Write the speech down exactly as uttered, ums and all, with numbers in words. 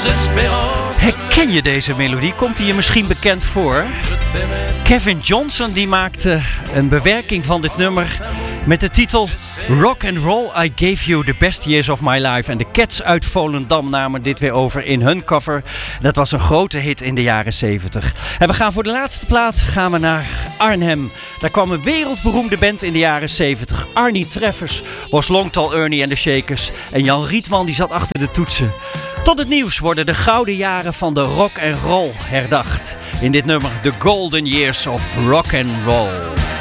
Herken je deze melodie? Komt die je misschien bekend voor? Kevin Johnson die maakte een bewerking van dit nummer met de titel Rock and Roll, I Gave You the Best Years of My Life. En de Cats uit Volendam namen dit weer over in hun cover. Dat was een grote hit in de jaren zeventig. En we gaan voor de laatste plaats gaan we naar Arnhem. Daar kwam een wereldberoemde band in de jaren zeventig. Arnie Treffers was Long Tall Ernie en de Shakers. En Jan Rietman die zat achter de toetsen. Tot het nieuws worden de gouden jaren van de rock and roll herdacht. In dit nummer The Golden Years of Rock and Roll.